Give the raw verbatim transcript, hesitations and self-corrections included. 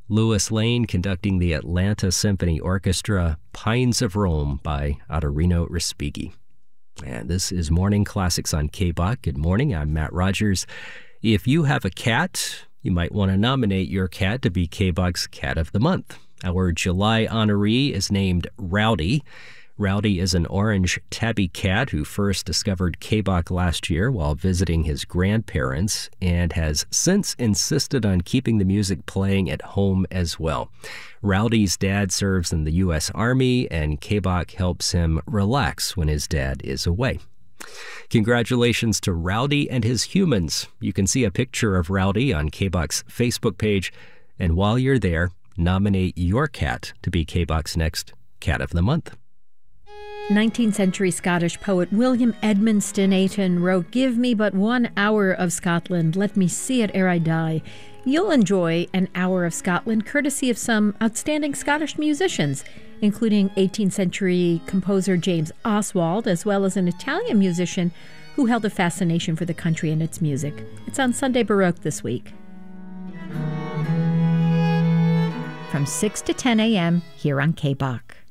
Louis Lane conducting the Atlanta Symphony Orchestra, Pines of Rome by Ottorino Respighi. And this is Morning Classics on K B O C. Good morning, I'm Matt Rogers. If you have a cat, you might want to nominate your cat to be K B O C's Cat of the Month. Our July honoree is named Rowdy. Rowdy is an orange tabby cat who first discovered K B O C last year while visiting his grandparents and has since insisted on keeping the music playing at home as well. Rowdy's dad serves in the U S Army, and K B O C helps him relax when his dad is away. Congratulations to Rowdy and his humans. You can see a picture of Rowdy on K B O C's Facebook page, and while you're there, nominate your cat to be K B O C's next Cat of the Month. nineteenth century Scottish poet William Edmondson Ayton wrote, "Give me but one hour of Scotland, let me see it ere I die." You'll enjoy an hour of Scotland courtesy of some outstanding Scottish musicians, including eighteenth century composer James Oswald, as well as an Italian musician who held a fascination for the country and its music. It's on Sunday Baroque this week. From six to ten a.m. here on K B O C.